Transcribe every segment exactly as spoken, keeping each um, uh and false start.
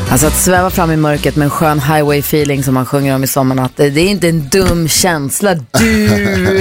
Alltså att sväva fram i mörkret med en skön highway feeling som man sjunger om i sommarnatt, det är inte en dum känsla, du.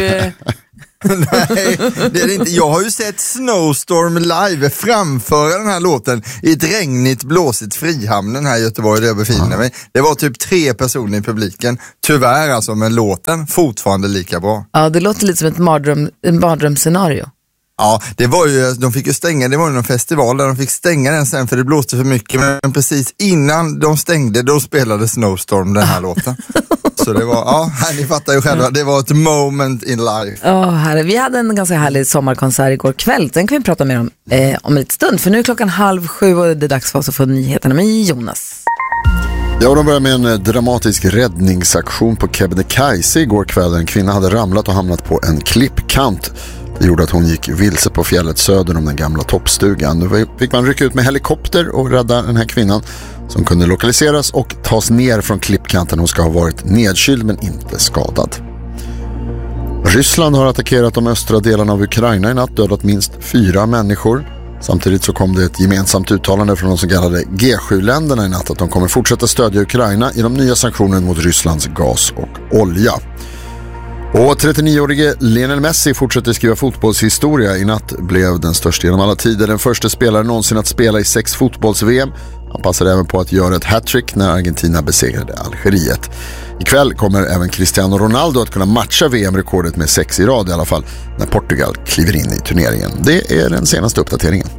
Nej, det är det inte. Jag har ju sett Snowstorm live framföra den här låten i ett regnigt, blåsigt Frihamnen här i Göteborg där jag befinner mig. Det var typ tre personer i publiken. Tyvärr alltså, men låten fortfarande lika bra. Ja, det låter lite som ett mardröm, en mardrömsscenario. Ja, det var ju, de fick ju stänga, det var ju någon festival där de fick stänga den sen för det blåste för mycket, men precis innan de stängde då spelade Snowstorm den här låten. Så det var, ja, ni fattar ju själva, det var ett moment in life. Ja, oh, herre. Vi hade en ganska härlig sommarkonsert igår kväll, den kan vi prata mer om eh, om en liten stund, för nu är klockan halv sju och det är dags för oss att få nyheterna med Jonas. Ja, de börjar med en dramatisk räddningsaktion på Kebnekaise igår kväll. En kvinna hade ramlat och hamnat på en klippkant. Det gjorde att hon gick vilse på fjället söder om den gamla toppstugan. Nu fick man rycka ut med helikopter och rädda den här kvinnan som kunde lokaliseras och tas ner från klippkanten. Hon ska ha varit nedkyld men inte skadad. Ryssland har attackerat de östra delarna av Ukraina i natt, dödat minst fyra människor. Samtidigt så kom det ett gemensamt uttalande från de så kallade G sju-länderna i natt att de kommer fortsätta stödja Ukraina i de nya sanktionerna mot Rysslands gas och olja. Och trettionioårige Lionel Messi fortsätter skriva fotbollshistoria. I natt blev den största genom alla tider den första spelaren någonsin att spela i sex fotbolls-V M. Han passade även på att göra ett hattrick när Argentina besegrade Algeriet. Ikväll kommer även Cristiano Ronaldo att kunna matcha V M-rekordet med sex i rad i alla fall när Portugal kliver in i turneringen. Det är den senaste uppdateringen.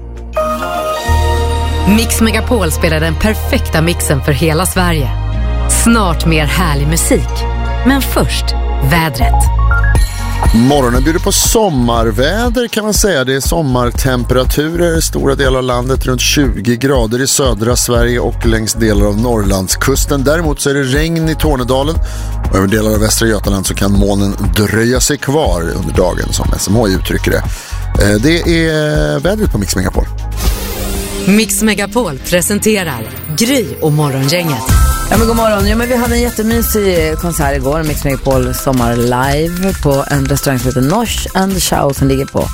Mix Megapol spelar den perfekta mixen för hela Sverige. Snart mer härlig musik. Men först vädret. Morgonen bjuder på sommarväder kan man säga. Det är sommartemperaturer i stora delar av landet, runt tjugo grader i södra Sverige och längs delar av Norrlandskusten. Däremot så är det regn i Tornedalen och över delar av Västra Götaland så kan molnen dröja sig kvar under dagen, som S M H uttrycker det. Det är vädret på Mix Megapol. Mix Megapol presenterar Gry och Morgongänget. Ja, men god morgon. Ja, men vi hade en jättemysig konsert igår, Mix Megapol sommar live på en restaurang som heter Nosh and Chow som ligger på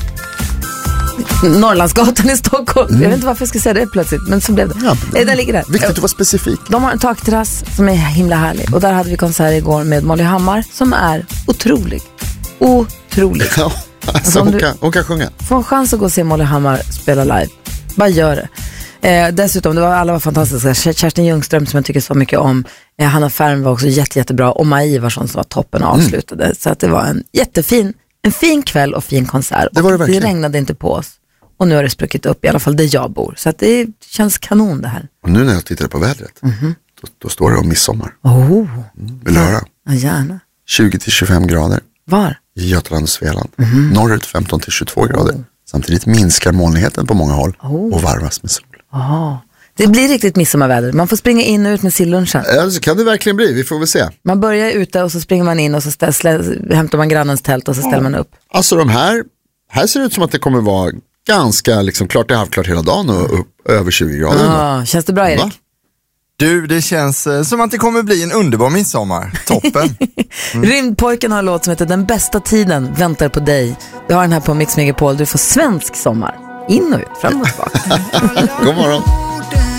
Norrlandsgatan i Stockholm. Mm. Jag vet inte varför jag ska säga det plötsligt, men så blev det. Ja, det den ligger där. Viktigt att vara specifik. De har en takterrass som är himla härlig och där hade vi konsert igår med Molly Hammar som är otrolig. Otrolig. Ja, alltså, alltså hon, du, kan, hon kan sjunga. Få en chans att gå och se Molly Hammar spela live. Bara gör det. Eh, dessutom, det var, alla var fantastiska. Kerstin Ljungström som jag tycker så mycket om. Eh, Hanna Färm var också jätte, jättebra. Och Maja Ivarsson som var toppen och avslutade. Mm. Så att det var en jättefin, en fin kväll och fin konsert. Det, var det, det regnade inte på oss. Och nu har det spruckit upp, i alla fall där jag bor. Så att det känns kanon det här. Och nu när jag tittar på vädret, mm-hmm. då, då står det om midsommar. Oh. Mm. Vill du höra? Ja, gärna. tjugo till tjugofem grader. Var? I Götaland och Svealand. Mm-hmm. Norrut femton till tjugotvå grader. Oh. Samtidigt minskar molnigheten på många håll oh. och varvas med sol. Oh. Det blir riktigt midsommarväder. Man får springa in och ut med sillunchen. Ja, så kan det verkligen bli. Vi får väl se. Man börjar ute och så springer man in och så ställ, slä, hämtar man grannens tält och så ställer ja. man upp. Alltså de här, här ser det ut som att det kommer vara ganska liksom klart till halvklart hela dagen och upp över tjugo grader. Ja, känns det bra, Erik? Va? Du, det känns eh, som att det kommer bli en underbar midsommar. Toppen. Mm. Rymdpojken har en låt som heter Den bästa tiden väntar på dig. Du har den här på Mix Megapol. Du får svensk sommar. In och ut, fram och tillbaka. God morgon.